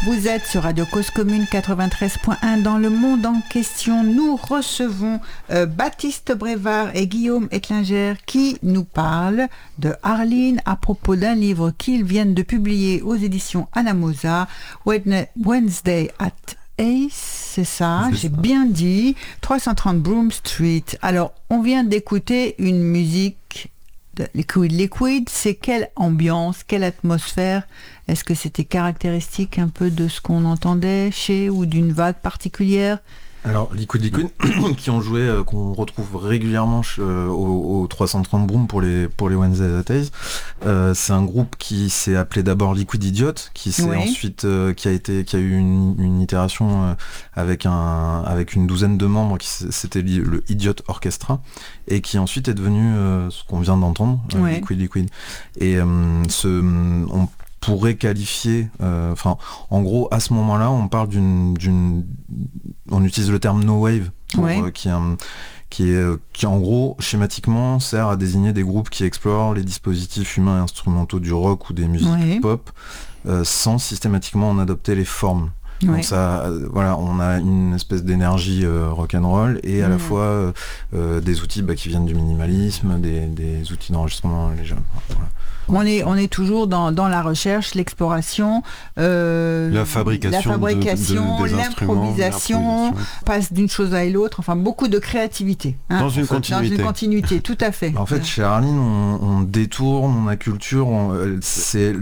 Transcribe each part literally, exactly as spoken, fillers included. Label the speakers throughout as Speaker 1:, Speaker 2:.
Speaker 1: Vous êtes sur Radio Cause Commune quatre-vingt-treize point un dans le monde en question. Nous recevons euh, Baptiste Brévard et Guillaume Ettlinger qui nous parlent de Arline à propos d'un livre qu'ils viennent de publier aux éditions Anamosa, Wednesday at Ace, c'est ça, c'est j'ai ça. Bien dit, trois cent trente Broome Street. Alors, on vient d'écouter une musique de Liquid Liquid, c'est quelle ambiance, quelle atmosphère? Est-ce que c'était caractéristique un peu de ce qu'on entendait chez ou d'une vague particulière?
Speaker 2: Alors Liquid Liquid qui ont joué, euh, qu'on retrouve régulièrement euh, au, au trois cent trente Broome pour les pour les Wednesday at Ace, euh, c'est un groupe qui s'est appelé d'abord Liquid Idiot, qui s'est oui. ensuite euh, qui a été qui a eu une, une itération euh, avec un avec une douzaine de membres, qui c'était le Idiot Orchestra, et qui ensuite est devenu euh, ce qu'on vient d'entendre, euh, oui. Liquid Liquid. Et euh, ce on pourrait qualifier, enfin, euh, en gros, à ce moment-là, on parle d'une, d'une, on utilise le terme no wave, pour, ouais. euh, qui, est un, qui est, qui en gros, schématiquement, sert à désigner des groupes qui explorent les dispositifs humains et instrumentaux du rock ou des musiques ouais. pop, euh, sans systématiquement en adopter les formes. Ouais. Donc ça, euh, voilà, on a une espèce d'énergie euh, rock'n'roll et à mmh. la fois euh, euh, des outils bah, qui viennent du minimalisme, des, des outils d'enregistrement légers. Voilà.
Speaker 1: On est, on est toujours dans, dans la recherche, l'exploration, euh,
Speaker 3: la fabrication,
Speaker 1: la fabrication de, de, l'improvisation, l'improvisation, passe d'une chose à l'autre, enfin beaucoup de créativité.
Speaker 3: Hein, dans, une fait,
Speaker 1: dans une continuité, tout à fait.
Speaker 2: En fait, chez Arline, on, on détourne, on acculture, on, c'est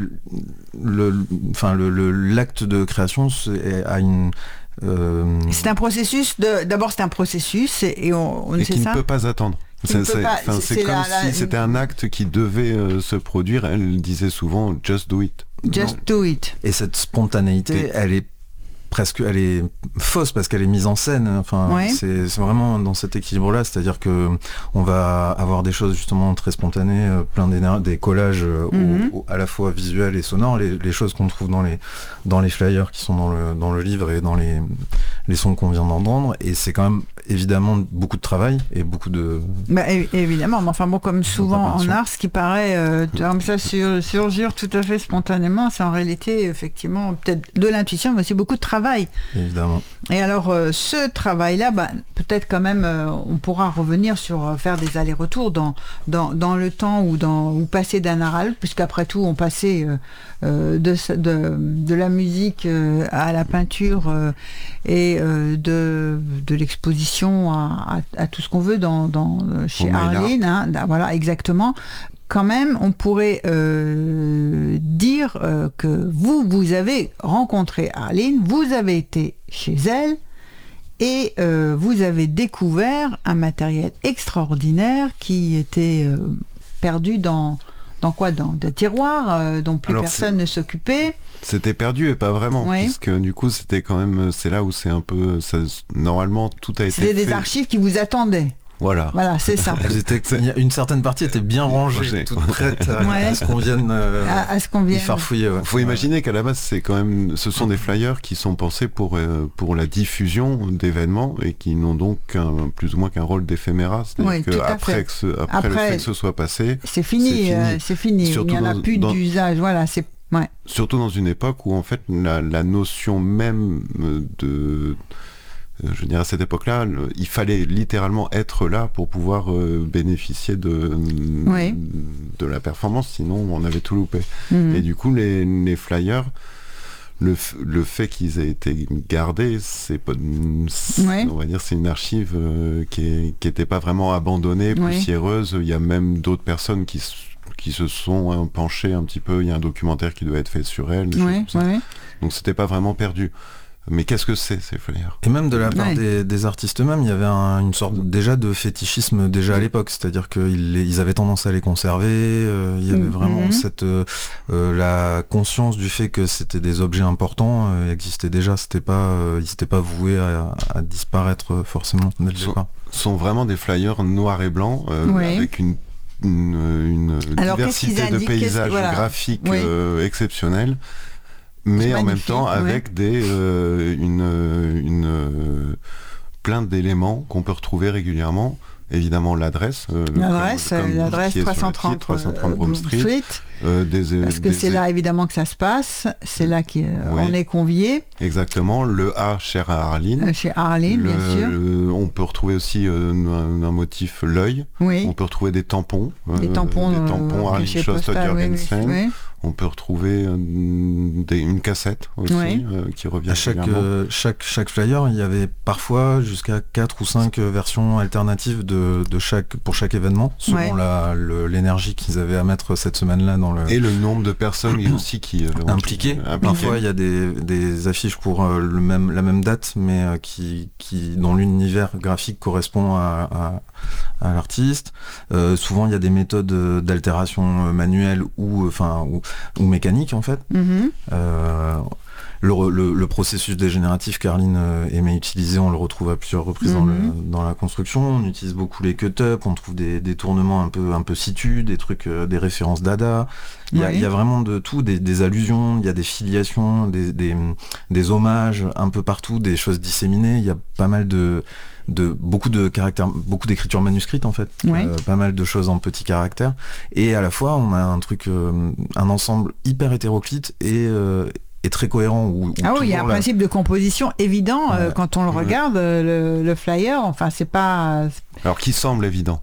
Speaker 2: le, enfin le, le, l'acte de création c'est, a une
Speaker 1: euh... c'est un processus de, d'abord c'est un processus et, et on, on
Speaker 3: et
Speaker 1: sait
Speaker 3: qui
Speaker 1: ça.
Speaker 3: ne peut pas attendre. C'est, c'est, pas, c'est, c'est comme la, si la, c'était un acte qui devait euh, se produire. Elle disait souvent « just do it ».
Speaker 1: Just non. do it.
Speaker 2: Et cette spontanéité, c'est... elle est presque, elle est fausse parce qu'elle est mise en scène. Enfin, ouais. c'est, c'est vraiment dans cet équilibre-là, c'est-à-dire que on va avoir des choses justement très spontanées, euh, plein d'énergie, des collages euh, mm-hmm. au, au, à la fois visuels et sonores, les, les choses qu'on trouve dans les dans les flyers qui sont dans le dans le livre et dans les les sons qu'on vient d'entendre. Et c'est quand même évidemment beaucoup de travail et beaucoup de.
Speaker 1: Bah, évidemment, mais enfin bon, comme souvent en art, ce qui paraît euh, comme ça sur, surgir tout à fait spontanément, c'est en réalité effectivement peut-être de l'intuition, mais aussi beaucoup de travail.
Speaker 2: Évidemment.
Speaker 1: Et alors, euh, ce travail-là, bah, peut-être quand même, euh, on pourra revenir sur euh, faire des allers-retours dans, dans, dans le temps ou, dans, ou passer d'un art à l'autre, puisqu'après tout, on passait euh, euh, de, de, de la musique euh, à la peinture euh, et euh, de, de l'exposition à, à, à tout ce qu'on veut dans, dans, chez Arline. Hein, voilà, exactement. Quand même, on pourrait euh, dire euh, que vous, vous avez rencontré Arline, vous avez été chez elle et euh, vous avez découvert un matériel extraordinaire qui était euh, perdu dans, dans quoi, dans des tiroirs euh, dont plus Alors, personne c'est... ne s'occupait.
Speaker 3: C'était perdu et pas vraiment, oui. puisque du coup c'était quand même, c'est là où c'est un peu, ça, normalement tout a été
Speaker 1: C'était
Speaker 3: fait.
Speaker 1: des archives qui vous attendaient.
Speaker 3: Voilà.
Speaker 1: Voilà, c'est ça.
Speaker 2: Étaient, une certaine partie était bien rangée, toute prête à, ouais. à ce qu'on vienne euh,
Speaker 1: à, à ce qu'on vienne.
Speaker 2: y farfouiller. Ouais.
Speaker 3: Faut ouais. imaginer qu'à la base, c'est quand même, ce sont des flyers qui sont pensés pour euh, pour la diffusion d'événements et qui n'ont donc qu'un, plus ou moins qu'un rôle d'éphéméra. C'est-à-dire
Speaker 1: oui,
Speaker 3: que après, que ce, après, après le fait que ce soit passé,
Speaker 1: c'est fini. C'est fini. Euh, c'est fini. Surtout il n'y en a dans, plus dans, d'usage. Voilà, c'est. Ouais.
Speaker 3: Surtout dans une époque où en fait la, la notion même de je veux dire, à cette époque-là, il fallait littéralement être là pour pouvoir euh, bénéficier de, oui. de la performance, sinon on avait tout loupé. Mmh. Et du coup, les, les flyers, le, le fait qu'ils aient été gardés, c'est pas, ouais. on va dire, c'est une archive euh, qui n'était pas vraiment abandonnée, poussiéreuse. Oui. Il y a même d'autres personnes qui qui se sont hein, penchées un petit peu. Il y a un documentaire qui doit être fait sur elle.
Speaker 1: Oui, oui.
Speaker 3: Donc c'était pas vraiment perdu. Mais qu'est-ce que c'est ces flyers ?
Speaker 2: Et même de la part ouais. des, des artistes eux-mêmes, il y avait un, une sorte déjà de fétichisme déjà à l'époque, c'est-à-dire qu'ils ils avaient tendance à les conserver, euh, il y avait mmh. vraiment cette euh, euh, la conscience du fait que c'était des objets importants euh, existait déjà, c'était pas euh, ils n'étaient pas voués à, à disparaître forcément dès le départ.
Speaker 3: Ce sont vraiment des flyers noirs et blancs euh, oui. avec une une, une Alors, diversité de paysages voilà. graphiques oui. euh, exceptionnels. Mais en même temps avec ouais. des euh, une, une euh, plein d'éléments qu'on peut retrouver régulièrement évidemment l'adresse. Euh,
Speaker 1: l'adresse,
Speaker 3: comme, comme
Speaker 1: l'adresse
Speaker 3: qui est
Speaker 1: trois cent
Speaker 3: sur le
Speaker 1: trente,
Speaker 3: site, trois cent trente Broome Street.
Speaker 1: Street.
Speaker 3: Euh, des,
Speaker 1: Parce que
Speaker 3: des,
Speaker 1: c'est là évidemment que ça se passe, c'est là qu'on
Speaker 3: Oui.
Speaker 1: est convié.
Speaker 3: Exactement, le A cher à Arline.
Speaker 1: Euh, chez Arline,
Speaker 3: Le-
Speaker 1: bien sûr.
Speaker 3: le- on peut retrouver aussi euh, un, un motif l'œil.
Speaker 1: Oui.
Speaker 3: On peut retrouver des tampons.
Speaker 1: Des
Speaker 3: euh,
Speaker 1: tampons,
Speaker 3: des tampons
Speaker 1: euh,
Speaker 3: Arline
Speaker 1: chez
Speaker 3: Schoster
Speaker 1: Postal, oui,
Speaker 3: Jorgensen.
Speaker 1: oui, oui.
Speaker 3: On peut retrouver euh, des- une cassette aussi
Speaker 1: Oui.
Speaker 3: euh, qui revient
Speaker 2: À chaque,
Speaker 3: régulièrement.
Speaker 2: euh, chaque, chaque flyer, il y avait parfois jusqu'à quatre ou cinq versions alternatives de, de chaque, pour chaque événement, selon
Speaker 1: Ouais.
Speaker 2: la, le- l'énergie qu'ils avaient à mettre cette semaine-là dans le...
Speaker 3: Et le nombre de personnes aussi qui euh,
Speaker 2: impliqués.
Speaker 3: impliquées.
Speaker 2: Parfois, il y a des, des affiches pour euh, le même, la même date, mais euh, qui, qui, dont l'univers graphique correspond à, à, à l'artiste. Euh, souvent, il y a des méthodes euh, d'altération euh, manuelle ou, enfin, ou, ou mécanique, en fait.
Speaker 1: Mhm.
Speaker 2: Euh, le, le, le processus dégénératif qu'Arline euh, aimait utiliser, on le retrouve à plusieurs reprises dans, le, dans la construction. On utilise beaucoup les cut-up, on trouve des, des tournements un peu, un peu situ, des trucs, euh, des références dada. Il y, a,
Speaker 1: Ouais.
Speaker 2: il y a vraiment de tout, des, des allusions, il y a des filiations, des, des, des hommages un peu partout, des choses disséminées. Il y a pas mal de, de beaucoup de caractères, beaucoup d'écriture manuscrite en fait,
Speaker 1: Ouais.
Speaker 2: euh, pas mal de choses en petits caractères. Et à la fois, on a un truc, euh, un ensemble hyper hétéroclite et euh, est très cohérent. Où, où
Speaker 1: Ah oui, il y a un
Speaker 2: toujours la-
Speaker 1: principe de composition évident euh,
Speaker 2: Ouais.
Speaker 1: quand on le regarde, euh, le, le flyer. Enfin, c'est pas.
Speaker 3: Alors qui semble évident.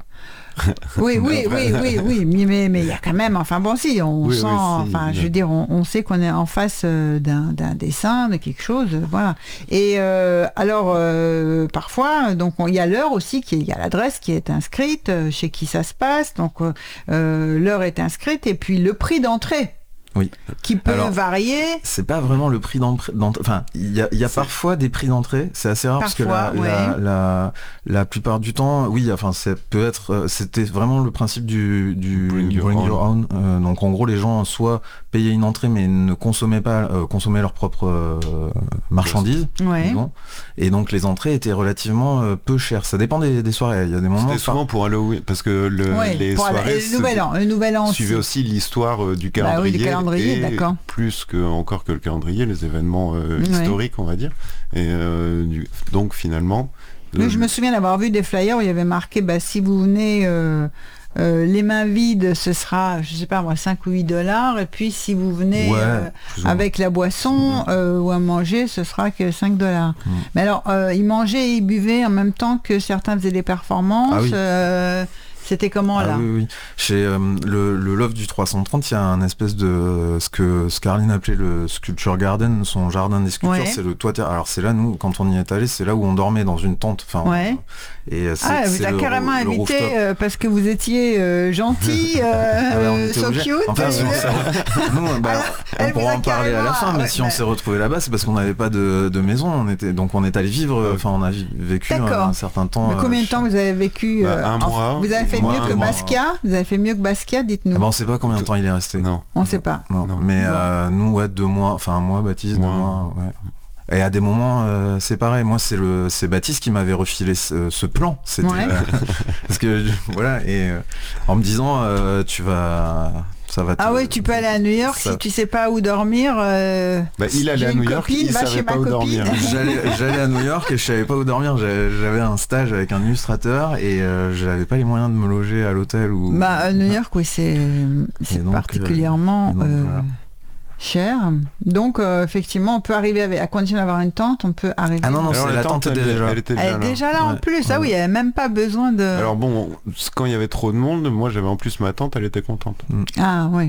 Speaker 1: Oui, oui, oui, oui, oui, mais mais mais il y a quand même. Enfin bon, si on
Speaker 3: Oui, oui,
Speaker 1: sent.
Speaker 3: si,
Speaker 1: enfin, je veux dire, on, on sait qu'on est en face euh, d'un d'un dessin, de quelque chose, euh, voilà. Et euh, alors euh, parfois, donc on- il y a l'heure aussi, qui est- il y a l'adresse qui est inscrite, euh, chez qui ça se passe. Donc euh, euh, l'heure est inscrite et puis le prix d'entrée.
Speaker 2: Oui.
Speaker 1: Qui peut
Speaker 2: Alors,
Speaker 1: varier.
Speaker 2: C'est pas vraiment le prix d'entrée. Enfin, il y a, il y a parfois des prix d'entrée. C'est assez rare
Speaker 1: Parfois,
Speaker 2: parce que la,
Speaker 1: ouais.
Speaker 2: la, la, la plupart du temps, oui, enfin, c'est peut être. euh, C'était vraiment le principe du, du
Speaker 3: Bring your
Speaker 2: own. Euh, donc, en gros, les gens soit payaient une entrée mais ne consommaient pas, euh, consommaient leur propre euh, marchandises.
Speaker 1: Ouais.
Speaker 2: disons. Et donc, les entrées étaient relativement euh, peu chères. Ça dépend des, des soirées. Il y a des moments.
Speaker 3: C'était souvent pour Halloween, parce que le,
Speaker 1: Ouais,
Speaker 3: les
Speaker 1: pour la-
Speaker 3: soirées
Speaker 1: le nouvel an, le nouvel an
Speaker 3: suivaient
Speaker 1: aussi.
Speaker 3: aussi l'histoire euh, du
Speaker 1: Bah oui,
Speaker 3: calendrier,
Speaker 1: du calendrier,
Speaker 3: et
Speaker 1: d'accord.
Speaker 3: plus que encore que le calendrier, les événements euh,
Speaker 1: Ouais.
Speaker 3: historiques, on va dire. Et euh, du- donc finalement,
Speaker 1: Mais
Speaker 3: le-
Speaker 1: je me souviens d'avoir vu des flyers où il y avait marqué bah, si vous venez euh, euh, les mains vides, ce sera, je sais pas moi, cinq ou huit dollars. Et puis si vous venez
Speaker 2: Ouais,
Speaker 1: euh,
Speaker 2: plus ou moins.
Speaker 1: avec la boisson euh, ou à manger, ce sera que cinq dollars.
Speaker 2: Mm.
Speaker 1: Mais alors, euh, ils mangeaient et ils buvaient en même temps que certains faisaient des performances.
Speaker 2: Ah oui.
Speaker 1: euh, C'était comment
Speaker 2: Ah
Speaker 1: là
Speaker 2: oui, oui. Chez euh, le, le loft du trois cent trente, il y a un espèce de ce que ce qu'Arline appelait le Sculpture Garden, son jardin des sculptures,
Speaker 1: Ouais.
Speaker 2: c'est le toit terre. Alors c'est là, nous, quand on y est allé, c'est là où on dormait dans une tente. Enfin,
Speaker 1: Ouais.
Speaker 2: on- et c'est,
Speaker 1: Ah, vous
Speaker 2: c'est
Speaker 1: a
Speaker 2: le-
Speaker 1: carrément
Speaker 2: le
Speaker 1: invité
Speaker 2: rooftop.
Speaker 1: euh, parce que vous étiez euh, gentil, euh,
Speaker 2: Ah ouais, on était
Speaker 1: so
Speaker 2: obligés.
Speaker 1: cute.
Speaker 2: Enfin, si on
Speaker 1: euh,
Speaker 2: s'est re- nous, bah,
Speaker 1: elle
Speaker 2: on pourra
Speaker 1: vous a
Speaker 2: en parler à la
Speaker 1: carrément-
Speaker 2: fin, mais
Speaker 1: ouais,
Speaker 2: si on
Speaker 1: ouais.
Speaker 2: s'est retrouvé là-bas, c'est parce qu'on n'avait pas de, de maison. On était, donc on est allé vivre, enfin on a vi- vécu un,
Speaker 1: D'accord.
Speaker 2: un certain temps.
Speaker 1: Mais
Speaker 2: euh,
Speaker 1: combien de
Speaker 2: chez-
Speaker 1: temps vous avez vécu
Speaker 3: Bah,
Speaker 1: euh,
Speaker 3: un
Speaker 1: en-
Speaker 3: mois.
Speaker 1: Vous avez fait
Speaker 2: Un mois,
Speaker 1: mieux que
Speaker 2: un mois.
Speaker 1: Basquiat Vous avez fait mieux que Basquiat, dites-nous.
Speaker 2: Ah bah, on sait pas combien de temps il est resté.
Speaker 3: non.
Speaker 1: On ne sait pas.
Speaker 2: Non,
Speaker 3: Non.
Speaker 2: mais
Speaker 1: Bon.
Speaker 2: euh, nous, ouais, deux mois, enfin un mois, Baptiste, deux
Speaker 3: Moi.
Speaker 2: mois, ouais. Et à des moments, euh, c'est pareil. Moi, c'est le, c'est Baptiste qui m'avait refilé ce, ce plan. C'était
Speaker 1: Ouais.
Speaker 2: euh, parce que voilà, et euh, en me disant, euh, tu vas, ça va. Te,
Speaker 1: Ah oui, tu peux aller à New York
Speaker 2: ça-
Speaker 1: si tu sais pas où dormir. euh,
Speaker 3: Bah, il allait
Speaker 1: j'ai
Speaker 3: à
Speaker 1: une
Speaker 3: New York,
Speaker 1: copine,
Speaker 3: il
Speaker 1: va
Speaker 3: savait
Speaker 1: chez
Speaker 3: pas
Speaker 1: ma
Speaker 3: où
Speaker 1: copine.
Speaker 3: dormir.
Speaker 2: J'allais, j'allais à New York et je savais pas où dormir. J'avais, j'avais un stage avec un illustrateur et euh, j'avais pas les moyens de me loger à l'hôtel ou.
Speaker 1: Bah, à New York, oui, c'est, c'est
Speaker 2: donc,
Speaker 1: particulièrement
Speaker 2: euh, et donc,
Speaker 1: euh,
Speaker 2: voilà.
Speaker 1: cher. Donc, euh, effectivement, on peut arriver avec, à condition d'avoir une tente, on peut arriver.
Speaker 2: Ah non, non,
Speaker 3: Alors,
Speaker 2: c'est
Speaker 3: la
Speaker 2: la tente
Speaker 3: tente, elle,
Speaker 2: déjà.
Speaker 3: elle était
Speaker 1: Elle
Speaker 3: déjà
Speaker 1: est
Speaker 3: là.
Speaker 1: déjà là en
Speaker 2: Ouais.
Speaker 1: plus. Ah
Speaker 2: Ouais.
Speaker 1: oui, il n'y avait même pas besoin de.
Speaker 3: Alors bon, quand il y avait trop de monde, moi j'avais en plus ma tante, elle était contente.
Speaker 1: Ah oui.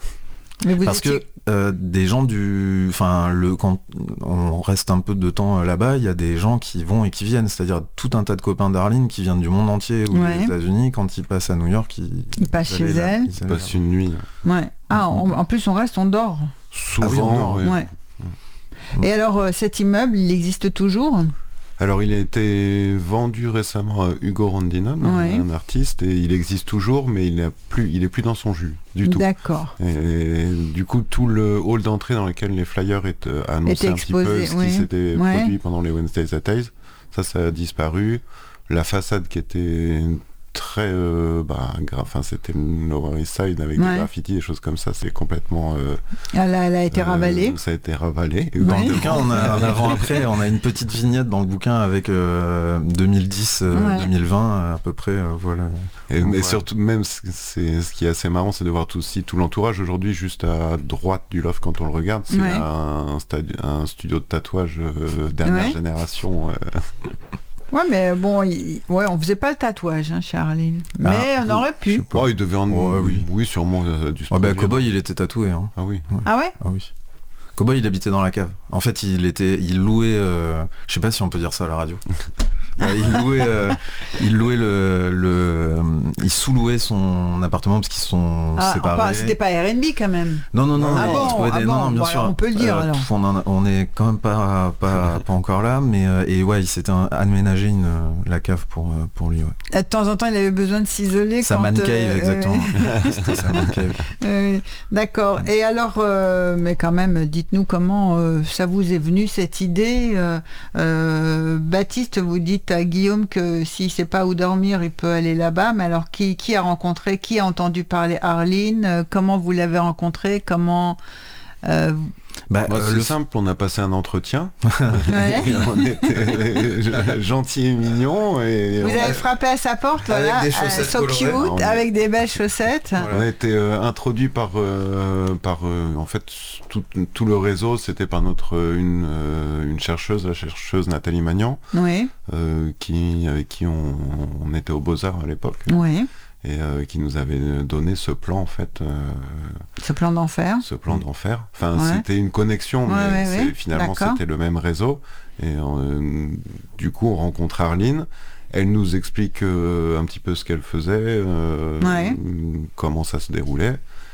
Speaker 1: Mais vous
Speaker 2: Parce
Speaker 1: étiez-
Speaker 2: que euh, des gens du, enfin le quand on reste un peu de temps euh, là-bas, il y a des gens qui vont et qui viennent, c'est-à-dire tout un tas de copains d'Arline qui viennent du monde entier ou
Speaker 1: Ouais.
Speaker 2: des États-Unis. Quand ils passent à New York, ils,
Speaker 1: Ils passent
Speaker 2: allaient
Speaker 1: chez
Speaker 2: là-
Speaker 1: elle.
Speaker 2: ils
Speaker 3: On
Speaker 2: allaient
Speaker 3: passe
Speaker 2: là.
Speaker 3: une nuit.
Speaker 1: Ouais. Ah, en, en plus, on reste, on dort.
Speaker 3: Souvent.
Speaker 2: Ah oui, on dort,
Speaker 3: ouais.
Speaker 1: Ouais. Et alors, euh, cet immeuble, il existe toujours?
Speaker 3: Alors il a été vendu récemment à Hugo Rondinone,
Speaker 1: Ouais.
Speaker 3: un artiste, et il existe toujours, mais il n'est plus, il est plus dans son jus du tout.
Speaker 1: D'accord.
Speaker 3: Et du coup, tout le hall d'entrée dans lequel les flyers étaient euh, annoncé
Speaker 1: Était
Speaker 3: un petit peu
Speaker 1: exposé,
Speaker 3: ce
Speaker 1: oui.
Speaker 3: qui s'était
Speaker 1: Ouais.
Speaker 3: produit pendant les Wednesdays at Taze, ça, ça a disparu. La façade qui était très euh, bah, gra- enfin, c'était le Lower East Side avec
Speaker 1: Ouais.
Speaker 3: des graffitis, des choses comme ça, c'est complètement euh,
Speaker 1: Elle a, elle a été
Speaker 3: euh,
Speaker 1: ravalée.
Speaker 3: ça a été ravalé.
Speaker 1: Ouais.
Speaker 2: Dans le bouquin, on a un avant-après, on a une petite vignette dans le bouquin avec euh, deux mille dix, euh,
Speaker 1: Ouais.
Speaker 2: deux mille vingt à peu près, euh, voilà.
Speaker 3: Et,
Speaker 2: Donc,
Speaker 3: mais
Speaker 2: ouais.
Speaker 3: surtout, même, c'est, ce qui est assez marrant, c'est de voir tout, aussi, tout l'entourage. Aujourd'hui, juste à droite du loft, quand on le regarde, c'est
Speaker 1: Ouais.
Speaker 3: un, stadi- un studio de tatouage euh, dernière
Speaker 1: Ouais.
Speaker 3: génération. euh.
Speaker 1: Ouais, mais bon, il- ouais, on faisait pas le tatouage hein, chez Arline. Mais
Speaker 2: Ah,
Speaker 1: on aurait pu.
Speaker 3: Oh, il devait en...
Speaker 2: Ouais, oui.
Speaker 3: oui, sûrement euh, du
Speaker 2: Ouais, bah,
Speaker 3: produire.
Speaker 2: Cowboy, il était tatoué. Hein.
Speaker 3: Ah oui.
Speaker 1: Ah ouais
Speaker 2: Ah oui. Cowboy, il habitait dans la cave. En fait, il était, il louait, euh, je sais pas si on peut dire ça à la radio. Ouais, il louait, euh, il louait le, le, il sous-louait son appartement parce qu'ils sont
Speaker 1: Ah,
Speaker 2: séparés.
Speaker 1: enfin, c'était pas R and B quand même.
Speaker 2: Non, non, non,
Speaker 1: Ah
Speaker 2: il
Speaker 1: bon,
Speaker 2: trouvait
Speaker 1: ah
Speaker 2: des...
Speaker 1: bon,
Speaker 2: non, non, bien
Speaker 1: bon,
Speaker 2: sûr.
Speaker 1: alors on peut le dire, alors.
Speaker 2: pff, on, en a- on est quand même pas, pas, pas encore là, mais euh, et ouais, il s'était un- aménagé une, euh, la cave pour, euh, pour lui. Ouais.
Speaker 1: De temps en temps, il avait besoin de s'isoler.
Speaker 2: Sa
Speaker 1: quand,
Speaker 2: man cave,
Speaker 1: euh,
Speaker 2: exactement. C'était sa man cave.
Speaker 1: euh, D'accord. Et alors, euh, mais quand même, dites-nous comment euh, ça vous est venu cette idée. euh, euh, Baptiste, vous dites à Guillaume que s'il sait pas où dormir, il peut aller là-bas. Mais alors, qui, qui a rencontré, qui a entendu parler Arline euh, Comment vous l'avez rencontré Comment euh,
Speaker 2: Bah,
Speaker 3: Bah,
Speaker 2: euh,
Speaker 3: c'est
Speaker 2: le
Speaker 3: simple, on a passé un entretien.
Speaker 1: ouais.
Speaker 3: On était gentil et mignon. Et
Speaker 1: Vous
Speaker 3: on,
Speaker 1: avez frappé à sa porte,
Speaker 2: Avec
Speaker 1: voilà,
Speaker 2: des chaussettes
Speaker 1: euh, so
Speaker 2: colorées.
Speaker 1: cute,
Speaker 3: On est-
Speaker 1: avec des belles chaussettes.
Speaker 3: on a été euh, introduit par, euh, par euh, en fait, tout, tout le réseau, c'était par notre euh, une, euh, une chercheuse, la chercheuse Nathalie Magnan,
Speaker 1: Oui,
Speaker 3: euh, qui, avec qui on, on était aux Beaux-Arts à l'époque,
Speaker 1: oui.
Speaker 3: et euh, qui nous avait donné ce plan, en fait, euh,
Speaker 1: Ce plan d'enfer.
Speaker 3: ce plan d'enfer. Enfin,
Speaker 1: Ouais.
Speaker 3: c'était une connexion, mais
Speaker 1: Ouais, ouais,
Speaker 3: c'est-
Speaker 1: ouais.
Speaker 3: finalement,
Speaker 1: D'accord.
Speaker 3: c'était le même réseau. Et euh, du coup, on rencontre Arline. Elle nous explique euh, un petit peu ce qu'elle faisait, euh,
Speaker 1: Ouais.
Speaker 3: comment ça se déroulait.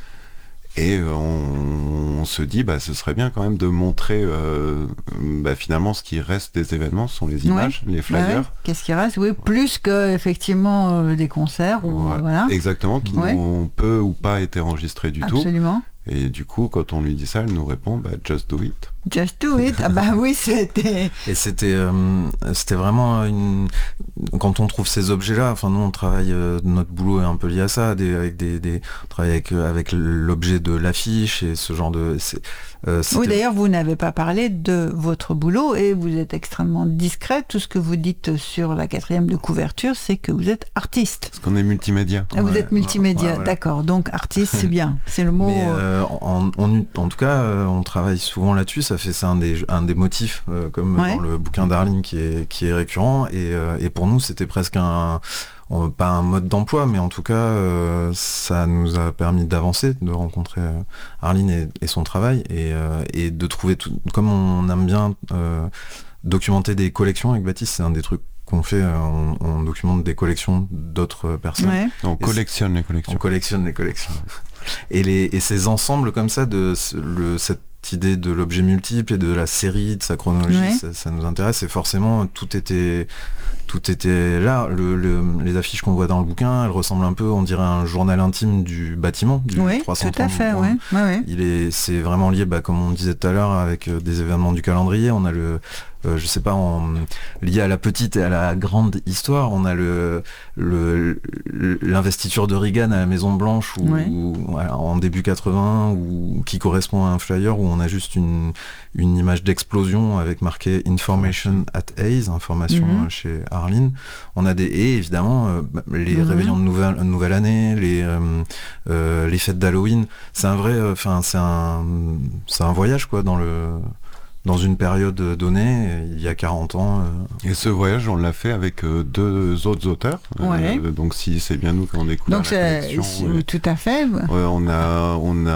Speaker 3: Et euh, on, on se dit, bah, ce serait bien quand même de montrer euh, bah, finalement ce qui reste des événements, ce sont les images, les
Speaker 1: Ouais,
Speaker 3: flyers.
Speaker 1: ouais. Qu'est-ce qui reste Oui, plus que effectivement euh, des concerts ou
Speaker 3: Voilà.
Speaker 1: voilà.
Speaker 3: Exactement, qui
Speaker 1: Ouais.
Speaker 3: n'ont peu ou pas été enregistrés du tout.
Speaker 1: Absolument.
Speaker 3: Et du coup, quand on lui dit ça, elle nous répond, bah, just do it.
Speaker 1: Just do it. Ah bah oui, c'était.
Speaker 2: Et c'était euh, c'était vraiment une quand on trouve ces objets-là. Enfin, nous on travaille, euh, notre boulot est un peu lié à ça, des, avec des, des on travaille avec euh, avec l'objet de l'affiche et ce genre de. c'est, euh,
Speaker 1: Oui,
Speaker 2: c'était-
Speaker 1: d'ailleurs, vous n'avez pas parlé de votre boulot et vous êtes extrêmement discret. Tout ce que vous dites sur la quatrième de couverture, c'est que vous êtes artiste.
Speaker 3: Parce qu'on est multimédia.
Speaker 1: Ah, vous
Speaker 2: Ouais,
Speaker 1: êtes multimédia,
Speaker 2: ouais, voilà.
Speaker 1: d'accord. Donc artiste, c'est bien. C'est le mot.
Speaker 2: Mais
Speaker 1: euh,
Speaker 2: euh, en, en, en tout cas, euh, on travaille souvent là-dessus. Ça fait c'est un des un des motifs, euh, comme
Speaker 1: Ouais.
Speaker 2: dans le bouquin d'Arline qui est qui est récurrent. Et, euh, et pour nous, c'était presque un on- pas un mode d'emploi, mais en tout cas, euh, ça nous a permis d'avancer, de rencontrer euh, Arline et, et son travail, et, euh, et de trouver tout. Comme on aime bien euh, documenter des collections avec Baptiste, c'est un des trucs qu'on fait. euh, on, on documente des collections d'autres personnes.
Speaker 1: ouais.
Speaker 3: On
Speaker 2: Et
Speaker 3: collectionne les
Speaker 2: On
Speaker 3: collections.
Speaker 2: collectionne les collections. Et, les, et ces ensembles comme ça, de ce- le, cette idée de l'objet multiple et de la série, de sa chronologie,
Speaker 1: Ouais.
Speaker 2: ça, ça nous intéresse. Et forcément, tout était, tout était là. Le, le- les affiches qu'on voit dans le bouquin, elles ressemblent un peu, on dirait un journal intime du bâtiment, du
Speaker 1: Oui,
Speaker 2: trois cent
Speaker 1: tout à
Speaker 2: trente.
Speaker 1: fait, ouais. Ouais, ouais.
Speaker 2: Il est, c'est vraiment lié, bah, comme on disait tout à l'heure, avec euh, des événements du calendrier. On a le, euh, je sais pas, en, lié à la petite et à la grande histoire, on a le, le, l'investiture de Reagan à la Maison Blanche, ou,
Speaker 1: Ouais.
Speaker 2: ou, voilà, en début quatre-vingts, ou qui correspond à un flyer où on a juste une, une image d'explosion avec marqué Information at Hayes, information
Speaker 1: Mhm.
Speaker 2: euh, chez Arline. On a des, et évidemment, euh, bah, les
Speaker 1: Mhm.
Speaker 2: réveillons de nouvelle, nouvelle année, les, euh, euh, les fêtes d'Halloween. C'est un vrai, enfin, c'est un, c'est un voyage, quoi, dans le, dans une période donnée, il y a quarante ans. euh.
Speaker 3: Et ce voyage, on l'a fait avec euh, deux autres auteurs.
Speaker 1: Ouais.
Speaker 3: Euh, donc si c'est bien nous qui avons découvert
Speaker 1: Donc
Speaker 3: la
Speaker 1: c'est
Speaker 3: collection.
Speaker 1: c'est-
Speaker 3: ouais.
Speaker 1: tout à fait.
Speaker 3: Ouais, on a on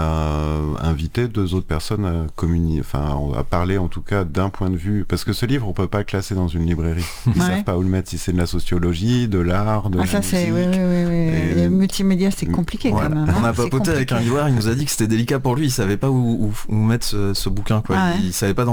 Speaker 3: a invité deux autres personnes à communier, enfin à parler en tout cas d'un point de vue, parce que ce livre on peut pas le classer dans une librairie. Ils
Speaker 1: Ouais.
Speaker 3: savent pas où le mettre, si c'est de la sociologie, de l'art, de
Speaker 1: Ah
Speaker 3: la
Speaker 1: ça c'est
Speaker 3: musique.
Speaker 1: oui, oui, oui, oui.
Speaker 3: Et-
Speaker 1: Le multimédia c'est compliqué
Speaker 2: Ouais.
Speaker 1: quand même.
Speaker 2: On
Speaker 1: hein.
Speaker 2: a
Speaker 1: C'est
Speaker 2: papoté avec un
Speaker 1: compliqué.
Speaker 2: libraire, il nous a dit que c'était délicat pour lui, il savait pas où, où, où mettre ce, ce bouquin, quoi.
Speaker 1: Ah ouais.
Speaker 2: Il savait pas dans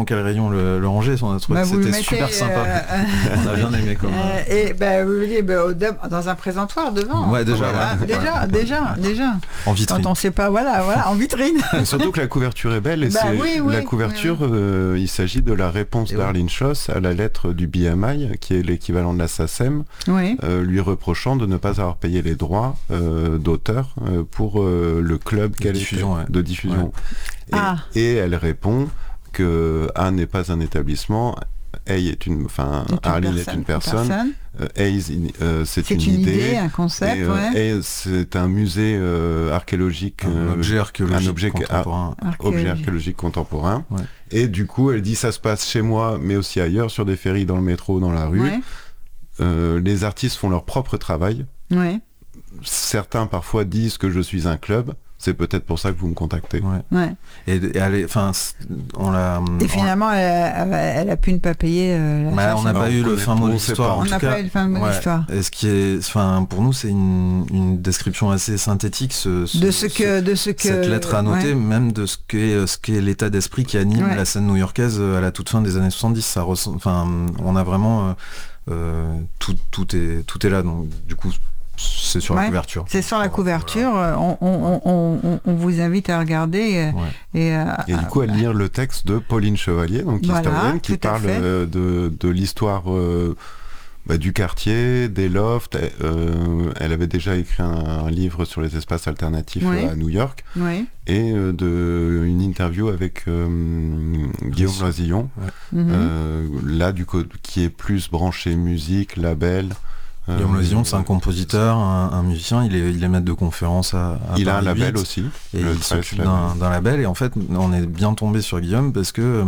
Speaker 2: quel rayon le, le ranger. On a trouvé
Speaker 1: bah,
Speaker 2: que c'était
Speaker 1: mettez,
Speaker 2: super sympa.
Speaker 1: Euh,
Speaker 2: on a bien aimé comme.
Speaker 1: Euh, et bah, vous voulez bah, dans un présentoir devant.
Speaker 2: Ouais, déjà,
Speaker 1: voilà,
Speaker 2: ouais.
Speaker 1: déjà,
Speaker 2: Ouais.
Speaker 1: déjà, déjà.
Speaker 2: En vitrine.
Speaker 1: Quand on sait pas, voilà, voilà, en vitrine.
Speaker 3: Surtout que la couverture est belle et
Speaker 1: bah,
Speaker 3: c'est
Speaker 1: oui, oui,
Speaker 3: la couverture. Oui, oui. Euh, il s'agit de la réponse et d'Arlene ouais. Schoss à la lettre du B M I, qui est l'équivalent de la SACEM,
Speaker 1: oui.
Speaker 3: euh, lui reprochant de ne pas avoir payé les droits euh, d'auteur euh, pour euh, le club
Speaker 2: de diffusion.
Speaker 3: Était,
Speaker 2: ouais.
Speaker 3: de diffusion.
Speaker 1: Ouais.
Speaker 3: Et,
Speaker 1: ah.
Speaker 3: et elle répond que A n'est pas un établissement, A est une, enfin Arlene est une personne,
Speaker 1: personne.
Speaker 3: Euh, Hayes euh, c'est,
Speaker 1: c'est
Speaker 3: une,
Speaker 1: une
Speaker 3: idée,
Speaker 1: idée, un concept,
Speaker 3: et, euh,
Speaker 1: ouais.
Speaker 3: Hayes c'est un musée euh, archéologique,
Speaker 2: un
Speaker 3: euh,
Speaker 2: objet archéologique
Speaker 3: un objet
Speaker 2: contemporain,
Speaker 3: ar- objet archéologique contemporain.
Speaker 2: Ouais.
Speaker 3: Et du coup, elle dit ça se passe chez moi, mais aussi ailleurs, sur des ferries, dans le métro, dans la rue.
Speaker 1: Ouais.
Speaker 3: Euh, les artistes font leur propre travail.
Speaker 1: Ouais.
Speaker 3: Certains parfois disent que je suis un club. C'est peut-être pour ça que vous me contactez.
Speaker 2: Ouais.
Speaker 1: Ouais.
Speaker 2: Et, et elle est, enfin, on l'a.
Speaker 1: Et finalement, elle a, elle a pu ne pas payer. Euh, la
Speaker 2: bah, on n'a pas eu le fin mot de l'histoire.
Speaker 1: On n'a pas eu le fin mot de l'histoire.
Speaker 2: Et ce qui est, enfin, pour nous, c'est une, une description assez synthétique. Ce, ce,
Speaker 1: de ce que, de ce que.
Speaker 2: Cette lettre à noter, ouais. même de ce qu'est, ce qu'est l'état d'esprit qui anime ouais. la scène new-yorkaise à la toute fin des années soixante-dix. Ça ressemble. Enfin, on a vraiment euh, tout, tout est, tout est là. Donc, du coup. C'est sur ouais, la couverture.
Speaker 1: C'est sur la couverture. Voilà. On, on, on, on, on vous invite à regarder.
Speaker 2: Ouais.
Speaker 1: Et, euh,
Speaker 3: et du coup, à lire le texte de Pauline Chevalier, donc
Speaker 1: voilà,
Speaker 3: historienne, qui parle euh, de, de l'histoire euh, bah, du quartier, des lofts. Euh, elle avait déjà écrit un, un livre sur les espaces alternatifs
Speaker 1: ouais.
Speaker 3: euh, à New York.
Speaker 1: Ouais.
Speaker 3: Et euh, de, une interview avec euh, Guillaume Loisillon, ouais.
Speaker 1: mm-hmm.
Speaker 3: euh, là, du coup, qui est plus branché musique, label.
Speaker 2: Guillaume Loisillon, c'est un compositeur, un, un musicien, il est, il est maître de conférence à, à
Speaker 3: Il
Speaker 2: Paris
Speaker 3: a un label
Speaker 2: huit,
Speaker 3: aussi.
Speaker 2: Et il s'occupe d'un, d'un label. Et en fait, on est bien tombé sur Guillaume parce que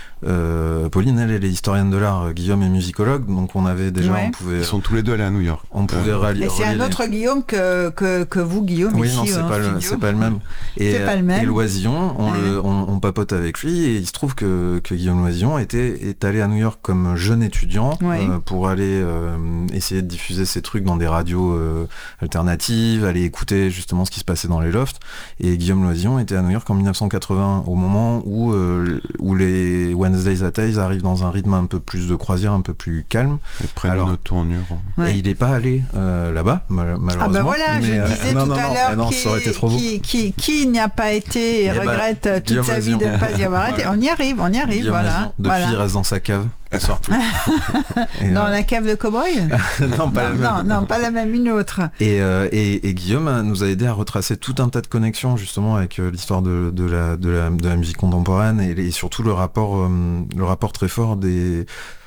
Speaker 2: euh, Pauline, elle, elle est historienne de l'art. Guillaume est musicologue, donc on avait déjà,
Speaker 1: ouais.
Speaker 2: on pouvait.
Speaker 3: Ils sont tous les deux allés à New York.
Speaker 2: On pouvait euh, rallier.
Speaker 1: Et c'est un autre les... Guillaume que, que, que vous, Guillaume.
Speaker 2: Oui,
Speaker 1: ici,
Speaker 2: non, c'est,
Speaker 1: hein,
Speaker 2: pas le, c'est pas le même. Et,
Speaker 1: c'est pas le même.
Speaker 2: Et Loisillon, on,
Speaker 1: ouais.
Speaker 2: le, on, on papote avec lui et il se trouve que, que Guillaume Loisillon était, est allé à New York comme jeune étudiant
Speaker 1: ouais.
Speaker 2: euh, pour aller euh, essayer de diffuser ses trucs dans des radios euh, alternatives, aller écouter justement ce qui se passait dans les lofts. Et Guillaume Loisillon était à New York en dix-neuf cent quatre-vingts, au moment où, euh, où les Wednesdays at Hayes arrivent dans un rythme un peu plus de croisière, un peu plus calme.
Speaker 3: Et prennent Alors, une tournure.
Speaker 2: Ouais. Et il n'est pas allé euh, là-bas, mal- malheureusement.
Speaker 1: Ah ben voilà,
Speaker 2: mais,
Speaker 1: je
Speaker 2: euh,
Speaker 1: disais
Speaker 2: non,
Speaker 1: tout
Speaker 2: non,
Speaker 1: à
Speaker 2: non,
Speaker 1: l'heure
Speaker 2: non,
Speaker 1: qui,
Speaker 2: ça aurait été trop beau.
Speaker 1: Qui, qui, qui n'y a pas été et, et regrette bah, toute Guillaume sa vie de ne pas y avoir été. On y arrive, on y arrive,
Speaker 2: Guillaume
Speaker 1: voilà.
Speaker 2: Loisillon. Depuis,
Speaker 1: voilà.
Speaker 2: il reste dans sa cave. Surtout.
Speaker 1: Dans euh... la cave de cow-boy
Speaker 2: non, pas
Speaker 1: non, la même. non, non, pas la même, une autre.
Speaker 2: Et, euh, et, et Guillaume nous a aidé à retracer tout un tas de connexions justement avec euh, l'histoire de, de, la, de, la, de la musique contemporaine et, et surtout le rapport, euh, le rapport très fort des...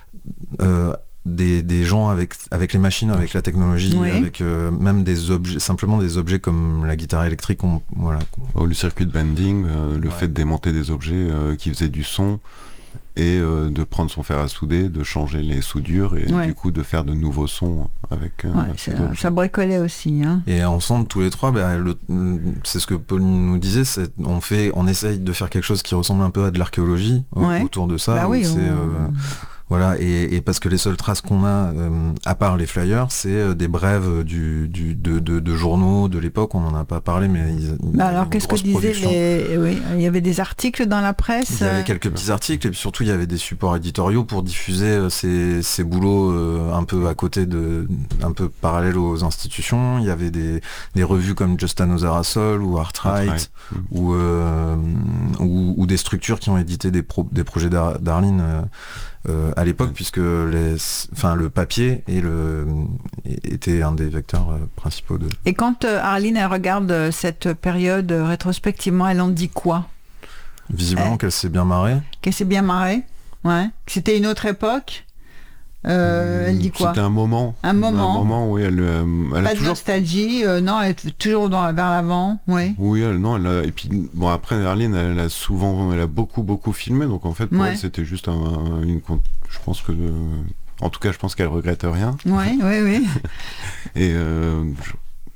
Speaker 2: Euh, Des, des gens avec, avec les machines, avec la technologie,
Speaker 1: oui.
Speaker 2: avec euh, même des objets, simplement des objets comme la guitare électrique, on, voilà.
Speaker 3: Oh, le circuit de bending, euh, le ouais. fait de démonter des objets euh, qui faisaient du son et euh, de prendre son fer à souder, de changer les soudures et
Speaker 1: ouais.
Speaker 3: du coup de faire de nouveaux sons avec. Euh,
Speaker 1: ouais, ça, ça bricolait aussi. Hein.
Speaker 2: Et ensemble, tous les trois, bah, le, c'est ce que Pauline nous disait, c'est, on fait, on essaye de faire quelque chose qui ressemble un peu à de l'archéologie
Speaker 1: ouais.
Speaker 2: autour de ça.
Speaker 1: Bah oui,
Speaker 2: c'est,
Speaker 1: on...
Speaker 2: euh, Voilà, et, et parce que les seules traces qu'on a, euh, à part les flyers, c'est euh, des brèves du, du, de, de, de journaux de l'époque, on n'en a pas parlé, mais ils,
Speaker 1: bah alors qu'est-ce que disaient les... Oui, il y avait des articles dans la presse.
Speaker 2: Il y avait quelques petits articles, et puis surtout il y avait des supports éditoriaux pour diffuser euh, ces, ces boulots euh, un peu à côté de... un peu parallèles aux institutions. Il y avait des, des revues comme Just Another Assault ou Art Right, mmh. ou, euh, ou, ou des structures qui ont édité des, pro, des projets d'Ar, d'Arlene euh, Euh, à l'époque, puisque les, enfin, le papier et le, était un des vecteurs euh, principaux de...
Speaker 1: Et quand euh, Arlene elle regarde euh, cette période euh, rétrospectivement, elle en dit quoi?
Speaker 2: Visiblement euh, qu'elle s'est bien marrée.
Speaker 1: Qu'elle s'est bien marrée, ouais. Que c'était une autre époque. Euh, mmh, elle dit quoi?
Speaker 3: C'était un moment.
Speaker 1: Un moment.
Speaker 3: Un moment, oui. Elle, euh, elle
Speaker 1: pas
Speaker 3: a
Speaker 1: de
Speaker 3: toujours...
Speaker 1: nostalgie, euh, non, elle est toujours dans, vers l'avant, oui.
Speaker 3: Oui, elle, non, elle a, et puis bon après Arlene, elle a souvent, elle a beaucoup beaucoup filmé, donc en fait pour
Speaker 1: ouais.
Speaker 3: elle c'était juste un, un, une, je pense que, en tout cas je pense qu'elle regrette rien.
Speaker 1: Oui, oui, oui.
Speaker 3: Et euh, je...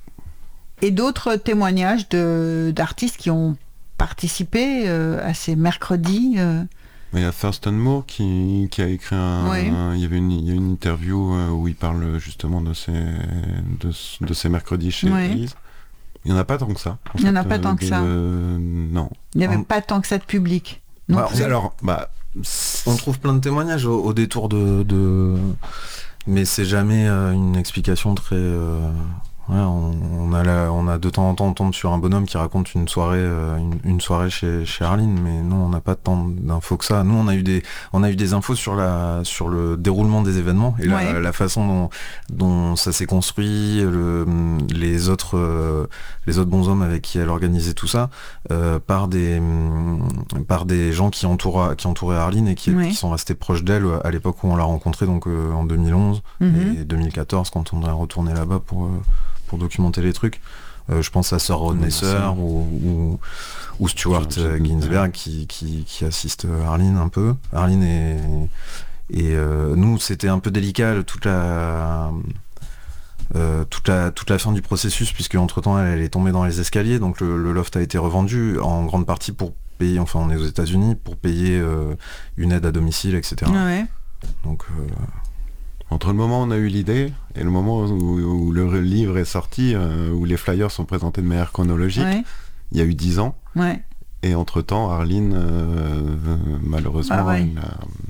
Speaker 1: et d'autres témoignages de d'artistes qui ont participé euh, à ces mercredis. Euh...
Speaker 3: Il y a Thurston Moore qui, qui a écrit un,
Speaker 1: oui.
Speaker 3: un il y avait une, il y a une interview où il parle justement de ces de, de ces mercredis chez
Speaker 1: oui.
Speaker 3: Elise. Il n'y en a pas tant que ça.
Speaker 1: Il n'y en a pas tant que ça.
Speaker 3: Euh, non.
Speaker 1: Il n'y avait
Speaker 2: en...
Speaker 1: pas tant que ça de public. Non
Speaker 3: bah, alors, bah,
Speaker 2: On trouve plein de témoignages au, au détour de, de... mais c'est jamais euh, une explication très... Euh... Ouais, on, on, a la, on a de temps en temps on tombe sur un bonhomme qui raconte une soirée, euh, une, une soirée chez, chez Arline, mais non, on n'a pas tant d'infos que ça. Nous, on a eu des, on a eu des infos sur la, sur le déroulement des événements et ouais. la, la façon dont, dont ça s'est construit, le, les autres, euh, les autres bonshommes avec qui elle organisait tout ça, euh, par des, par des gens qui entouraient, qui entouraient Arline et qui, ouais. qui sont restés proches d'elle à l'époque où on l'a rencontrée, donc euh, en deux mille onze mm-hmm. et deux mille quatorze quand on est retourné là-bas pour euh, pour documenter les trucs. Euh, je pense à Sir Rod Nesser ou, ou, ou Stuart euh, Ginsberg qui, qui, qui assiste Arline un peu. Arline et, et euh, nous, c'était un peu délicat toute la, euh, toute la, toute la fin du processus, puisque entre temps elle, elle est tombée dans les escaliers, donc le, le loft a été revendu en grande partie pour payer, enfin on est aux États-Unis, pour payer euh, une aide à domicile, et cetera.
Speaker 1: Ah ouais.
Speaker 2: Donc euh,
Speaker 3: entre le moment où on a eu l'idée et le moment où, où le livre est sorti, euh, où les flyers sont présentés de manière chronologique, ouais. il y a eu dix ans.
Speaker 1: Ouais.
Speaker 3: Et entre-temps, Arline, euh, malheureusement,
Speaker 1: ah ouais.
Speaker 3: elle a...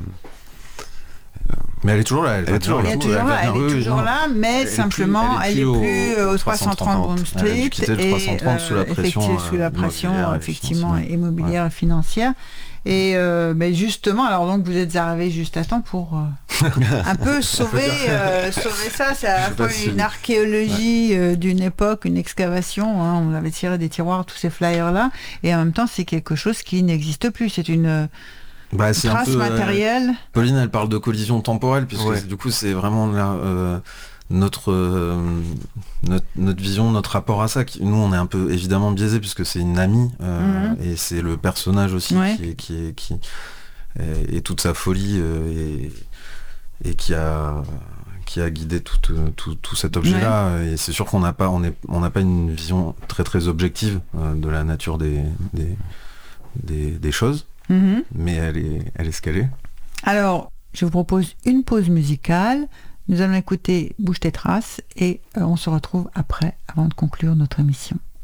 Speaker 2: Mais elle est toujours là. Elle,
Speaker 1: elle est toujours là, elle, toujours là, elle est toujours là, mais
Speaker 2: elle
Speaker 1: simplement, elle est plus, elle est plus au trois cent trente Broome Street
Speaker 2: et trois cent trente sous la pression,
Speaker 1: sous la pression effectivement immobilière ouais. et financière. Et euh, ben justement, alors donc vous êtes arrivé juste à temps pour euh, un peu sauver, euh, sauver ça. C'est à la fois une archéologie ouais. euh, d'une époque, une excavation. Hein, on avait tiré des tiroirs tous ces flyers là, et en même temps c'est quelque chose qui n'existe plus. C'est une
Speaker 2: Bah, c'est
Speaker 1: trace
Speaker 2: un peu,
Speaker 1: matérielle.
Speaker 2: Euh, Pauline, elle parle de collision temporelle, puisque ouais. du coup, c'est vraiment là, euh, notre, euh, notre notre vision, notre rapport à ça. Qui, nous, on est un peu évidemment biaisé, puisque c'est une amie, euh, mm-hmm. et c'est le personnage aussi ouais. qui, est, qui, est, qui est, et toute sa folie, euh, et, et qui a qui a guidé tout, tout, tout cet objet-là. Ouais. Et c'est sûr qu'on n'a pas, on est, on n'a pas une vision très très objective euh, de la nature des, des, des, des choses. Mmh. Mais elle est, elle est ce qu'elle est.
Speaker 1: Alors, je vous propose une pause musicale. Nous allons écouter Bouge tes traces et euh, on se retrouve après, avant de conclure notre émission.